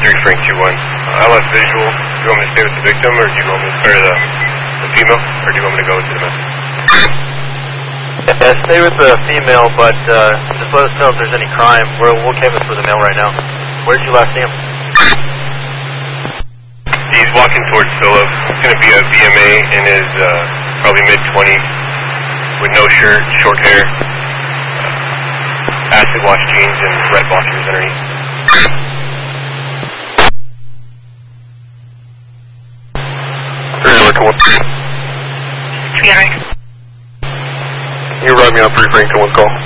3 Frank 2-1. I left visual. Do you want me to stay with the victim, or do you want me to start the female, or do you want me to go with the male? Yeah, stay with the female, but just let us know if there's any crime. We'll canvas for the male right now. Where did you last see him? He's walking towards Phillip. He's going to be a VMA in his probably mid-20s with no shirt, short hair, acid wash jeans, and red boxers underneath. Can you ride me on 3 Frank 1 call?